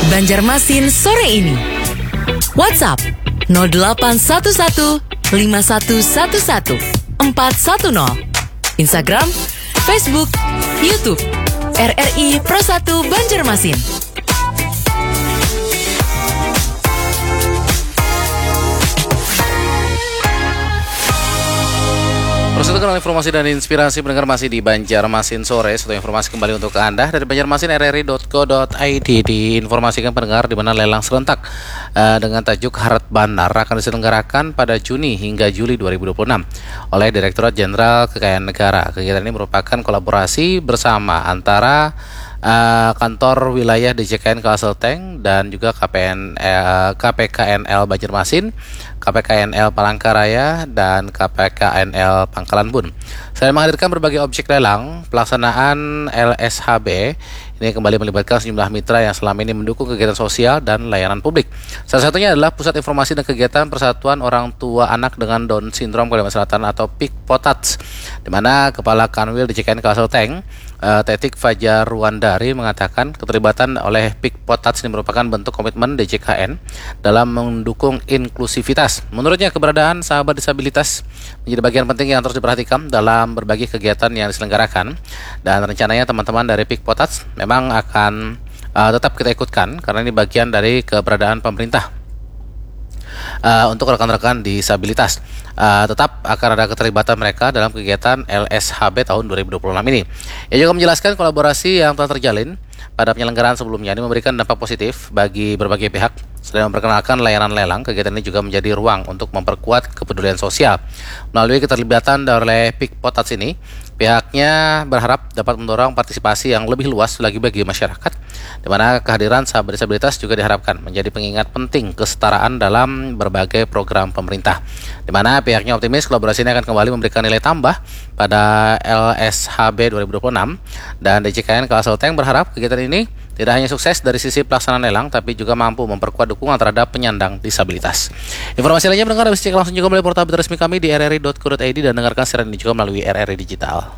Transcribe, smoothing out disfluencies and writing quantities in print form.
Banjarmasin sore ini. WhatsApp 0811 5111 410. Instagram, Facebook, YouTube RRI Pro 1 Banjarmasin. Persetujuan informasi dan inspirasi pendengar masih di Banjarmasin sore. Satu informasi kembali untuk Anda dari Banjarmasin rri.co.id. Diinformasikan pendengar di mana lelang serentak dengan tajuk Harat Banar akan diselenggarakan pada Juni hingga Juli 2026 oleh Direktorat Jenderal Kekayaan Negara. Kegiatan ini merupakan kolaborasi bersama antara kantor wilayah DJKN Kalselteng dan juga KPKNL Banjarmasin, KPKNL Palangkaraya, dan KPKNL Pangkalan Bun. Selain menghadirkan berbagai objek lelang, pelaksanaan LSHB ini kembali melibatkan sejumlah mitra yang selama ini mendukung kegiatan sosial dan layanan publik. Salah satunya adalah Pusat Informasi dan Kegiatan Persatuan Orang Tua Anak dengan Down Syndrome Kalimantan Selatan atau PIKPOTATS, di mana Kepala Kanwil DJKN Kalselteng Tetik Fajar Ruandari mengatakan keterlibatan oleh PIKPOTATS ini merupakan bentuk komitmen DJKN dalam mendukung inklusivitas. Menurutnya keberadaan sahabat disabilitas menjadi bagian penting yang terus diperhatikan dalam berbagai kegiatan yang diselenggarakan, dan rencananya teman-teman dari PIKPOTATS memang akan tetap kita ikutkan karena ini bagian dari keberadaan pemerintah untuk rekan-rekan disabilitas. Tetap akan ada keterlibatan mereka dalam kegiatan LSHB tahun 2026 ini. Ia juga menjelaskan kolaborasi yang telah terjalin pada penyelenggaraan sebelumnya ini memberikan dampak positif bagi berbagai pihak. Selain memperkenalkan layanan lelang, kegiatan ini juga menjadi ruang untuk memperkuat kepedulian sosial. Melalui keterlibatan dari PIKPOTATS ini, pihaknya berharap dapat mendorong partisipasi yang lebih luas lagi bagi masyarakat, di mana kehadiran sahabat disabilitas juga diharapkan menjadi pengingat penting kesetaraan dalam berbagai program pemerintah, di mana pihaknya optimis kolaborasi ini akan kembali memberikan nilai tambah pada LSHB 2026, dan DJKN Kalselteng berharap kegiatan ini tidak hanya sukses dari sisi pelaksanaan lelang, tapi juga mampu memperkuat dukungan terhadap penyandang disabilitas. Informasi lainnya pendengar bisa cek langsung juga melalui portal resmi kami di rri.co.id dan dengarkan siaran ini juga melalui RRI Digital.